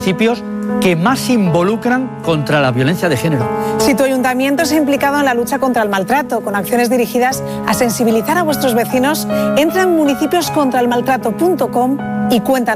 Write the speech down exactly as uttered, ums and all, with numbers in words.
municipios que más se involucran contra la violencia de género. Si tu ayuntamiento se ha implicado en la lucha contra el maltrato, con acciones dirigidas a sensibilizar a vuestros vecinos, entra en municipios contra el maltrato punto com y cuenta